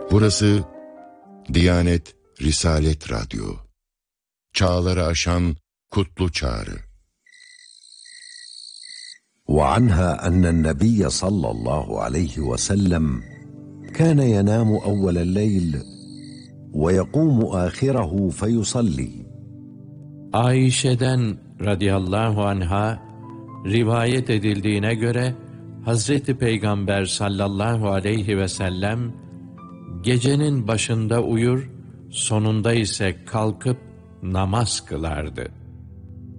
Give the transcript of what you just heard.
Burası Diyanet Risalet Radyo. Çağları aşan kutlu çağrı. وعنها أن النبي صلى الله عليه وسلم كان ينام أول الليل ويقوم آخره فيصلي. Ayşe'den radıyallahu anha rivayet edildiğine göre Hazreti Peygamber sallallahu aleyhi ve sellem gecenin başında uyur, sonunda ise kalkıp namaz kılardı.